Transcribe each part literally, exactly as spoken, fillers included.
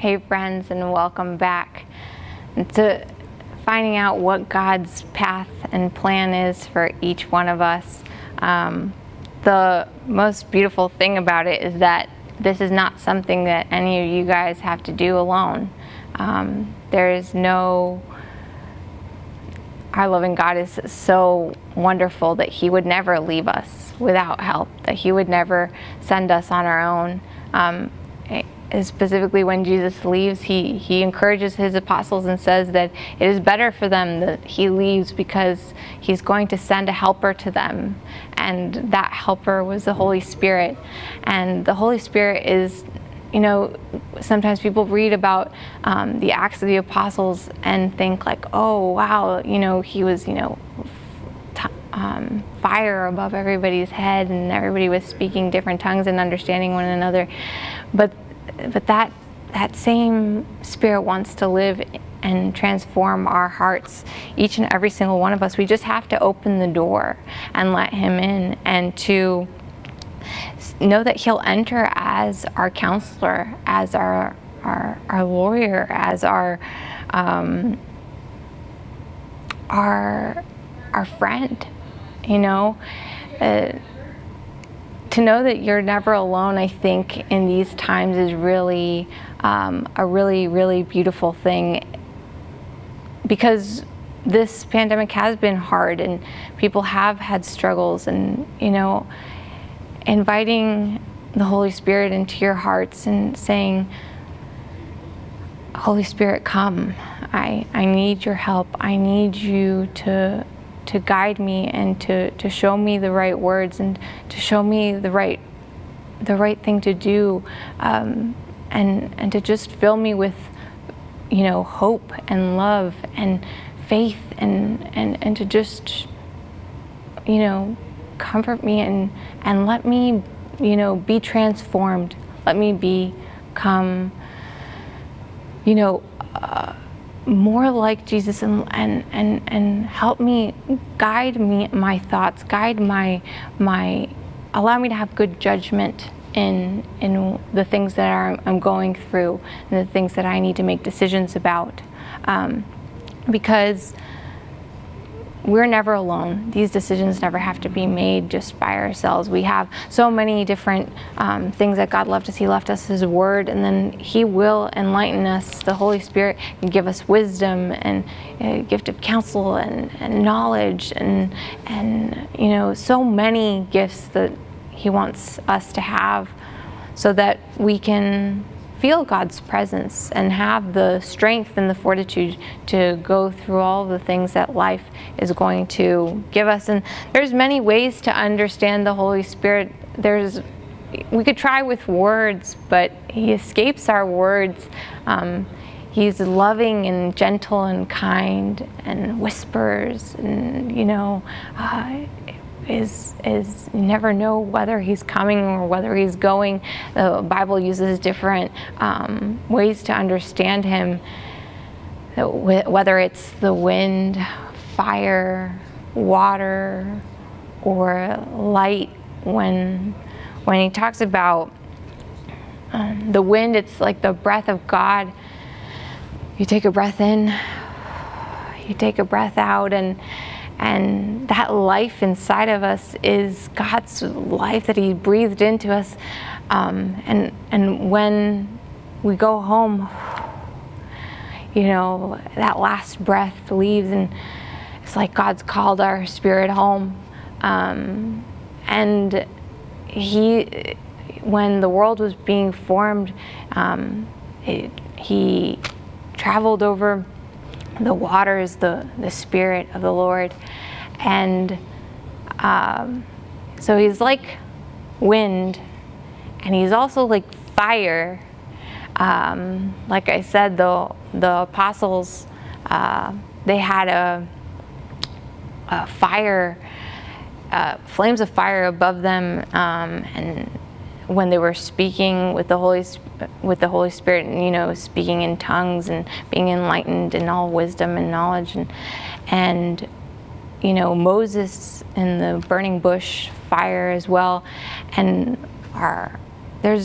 Hey friends, and welcome back to finding out what God's path and plan is for each one of us. Um, the most beautiful thing about it is that this is not something that any of you guys have to do alone. Um, there is no... Our loving God is so wonderful that He would never leave us without help, that He would never send us on our own. Um, specifically when Jesus leaves, he, he encourages His apostles and says that it is better for them that He leaves because He's going to send a helper to them. And that helper was the Holy Spirit. And the Holy Spirit is, you know, sometimes people read about um, the Acts of the Apostles and think like, oh, wow, you know, he was, you know, t um, fire above everybody's head and everybody was speaking different tongues and understanding one another. But, but that, that same Spirit wants to live and transform our hearts, each and every single one of us. We just have to open the door and let Him in, and to know that He'll enter as our counselor, as our our, our lawyer, as our um, our our friend. You know, uh, to know that you're never alone, I think, in these times is really um, a really really beautiful thing, because this pandemic has been hard and people have had struggles, and you know, inviting the Holy Spirit into your hearts and saying, Holy Spirit, come. I, I need your help. I need you to, to guide me and to, to show me the right words and to show me the right, the right thing to do, um, and, and to just fill me with, you know, hope and love and faith, and, and, and to just, you know, comfort me and and let me, you know, be transformed. Let me become, you know, uh, more like Jesus, and and and and help me, guide me, my thoughts, guide my my, allow me to have good judgment in in the things that are, I'm going through, and the things that I need to make decisions about, um, because we're never alone. These decisions never have to be made just by ourselves. We have so many different um, things that God left us. He left us His Word, and then He will enlighten us. The Holy Spirit can give us wisdom and a gift of counsel and, and knowledge, and and you know, so many gifts that He wants us to have, so that we can feel God's presence and have the strength and the fortitude to go through all the things that life is going to give us. And there's many ways to understand the Holy Spirit. There's, we could try with words, but He escapes our words. Um, he's loving and gentle and kind, and whispers, and you know, uh, is is you never know whether He's coming or whether He's going. The Bible uses different um, ways to understand Him, whether it's the wind, fire, water, or light. When when He talks about um, the wind, it's like the breath of God. You take a breath in, you take a breath out, and And that life inside of us is God's life that He breathed into us. Um, and, and when we go home, you know, that last breath leaves, and it's like God's called our spirit home. Um, and He, when the world was being formed, um, it, He traveled over the waters, the, the Spirit of the Lord. And um, so He's like wind, and He's also like fire. Um, like I said, the, the apostles, uh, they had a, a fire, uh, flames of fire above them, um, and when they were speaking with the Holy with the Holy Spirit, and you know, speaking in tongues and being enlightened in all wisdom and knowledge, and and you know, Moses in the burning bush fire as well. And our there's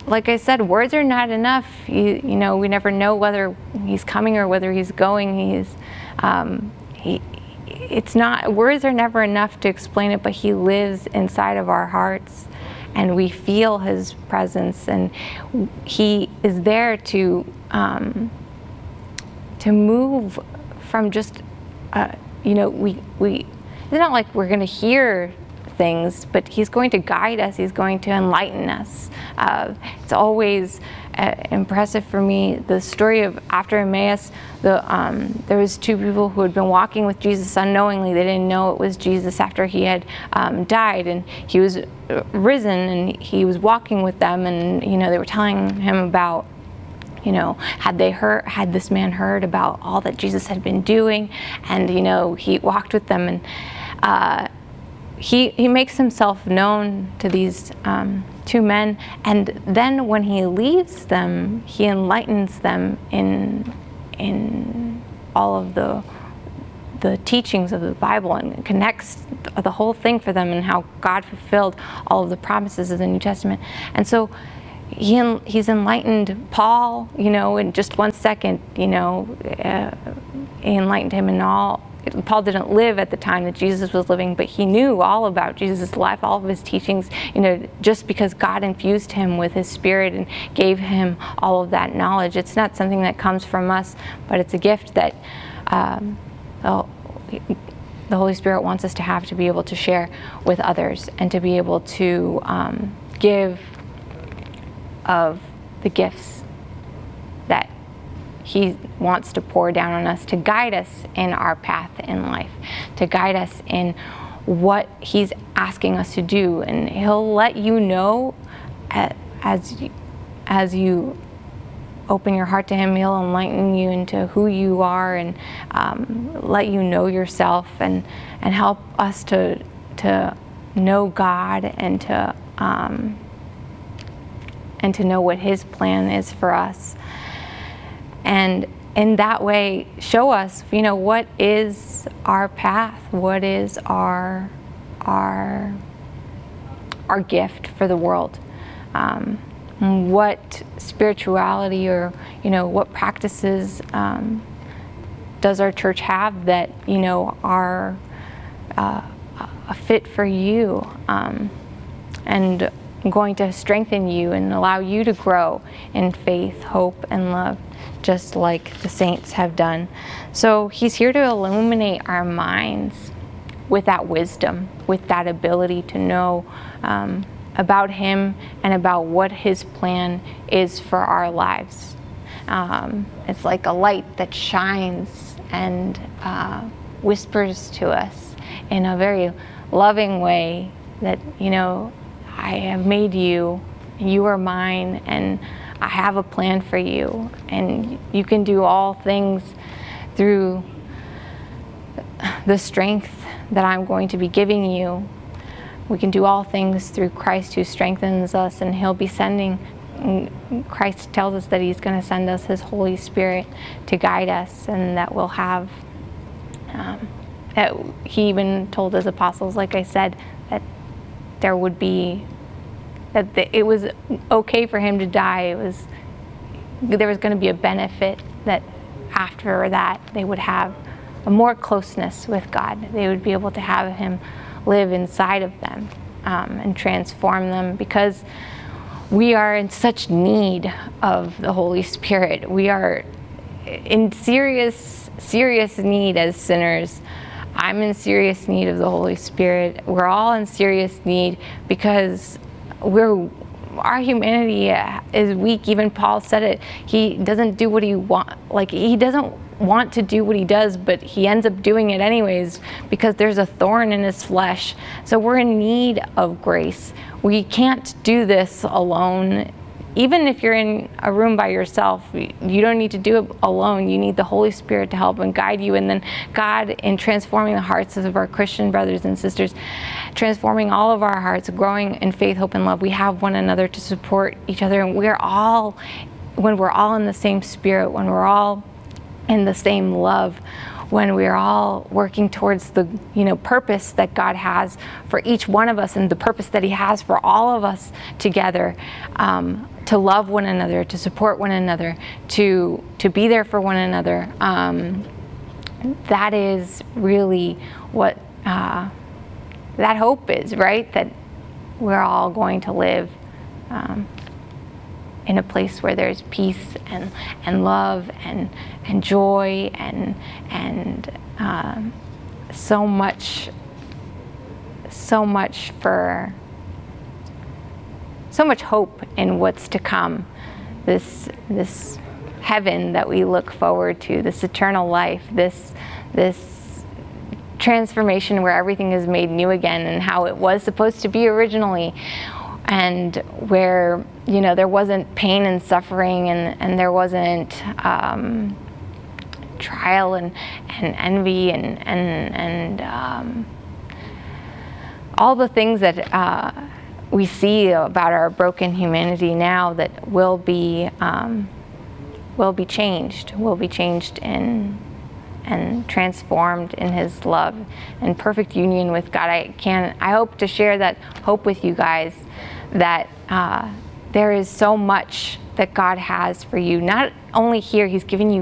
like I said, words are not enough. You, you know, we never know whether he's coming or whether he's going. He's, um, he, it's not, words are never enough to explain it, but he lives inside of our hearts, and we feel his presence, and he is there to, um, to move from just, uh, you know, we, we, it's not like we're going to hear things, but he's going to guide us. He's going to enlighten us. Uh, it's always uh, impressive for me, the story of after Emmaus. The um, there was two people who had been walking with Jesus unknowingly. They didn't know it was Jesus after he had um, died, and he was risen, and he was walking with them. And you know, they were telling him about, you know, had they heard, had this man heard about all that Jesus had been doing, and you know, he walked with them, and uh, he he makes himself known to these um, two men, and then when he leaves them, he enlightens them in in all of the the teachings of the Bible, and connects the whole thing for them, and how God fulfilled all of the promises of the New Testament. And so he he's enlightened Paul, you know, in just one second. You know, uh, he enlightened him in all. Paul didn't live at the time that Jesus was living, but he knew all about Jesus' life, all of his teachings, you know, just because God infused him with his Spirit and gave him all of that knowledge. It's not something that comes from us, but it's a gift that um, oh, the Holy Spirit wants us to have, to be able to share with others, and to be able to um, give of the gifts that he wants to pour down on us, to guide us in our path in life, to guide us in what he's asking us to do. And he'll let you know as you, as you open your heart to him. He'll enlighten you into who you are, and um, let you know yourself, and and help us to to know God, and to um, and to know what his plan is for us. And in that way, show us, you know, what is our path, what is our our our gift for the world, um, what spirituality, or you know, what practices um, does our church have that, you know, are uh, a fit for you, um, and going to strengthen you and allow you to grow in faith, hope, and love, just like the saints have done. So he's here to illuminate our minds with that wisdom, with that ability to know um, about him and about what his plan is for our lives. Um, it's like a light that shines and uh, whispers to us in a very loving way that, you know, I have made you, you are mine, and I have a plan for you, and you can do all things through the strength that I'm going to be giving you. We can do all things through Christ who strengthens us, and he'll be sending, Christ tells us that he's going to send us his Holy Spirit to guide us, and that we'll have, um, that he even told his apostles, like I said, that there would be, that the, it was okay for him to die. It was, there was going to be a benefit that after that they would have a more closeness with God. They would be able to have him live inside of them um, and transform them, because we are in such need of the Holy Spirit. We are in serious, serious need as sinners. I'm in serious need of the Holy Spirit. We're all in serious need, because we're, our humanity is weak. Even Paul said it. He doesn't do what he want, like he doesn't want to do what he does, but he ends up doing it anyways, because there's a thorn in his flesh. So we're in need of grace. We can't do this alone. Even if you're in a room by yourself, you don't need to do it alone. You need the Holy Spirit to help and guide you. And then God, in transforming the hearts of our Christian brothers and sisters, transforming all of our hearts, growing in faith, hope, and love, we have one another to support each other. And we're all, when we're all in the same spirit, when we're all in the same love, when we're all working towards the, you know, purpose that God has for each one of us, and the purpose that he has for all of us together, um, to love one another, to support one another, to to be there for one another. Um, that is really what uh, that hope is, right? That we're all going to live um, in a place where there's peace and and love and and joy and and um, so much so much for so much hope in what's to come. This this heaven that we look forward to, this eternal life, this this transformation where everything is made new again and how it was supposed to be originally, and where, you know, there wasn't pain and suffering, and, and there wasn't um, trial and, and envy and, and, and um, all the things that uh, we see about our broken humanity now that will be um, will be changed, will be changed in and transformed in His love and perfect union with God. I can I hope to share that hope with you guys, that uh, there is so much that God has for you. Not only here, He's given you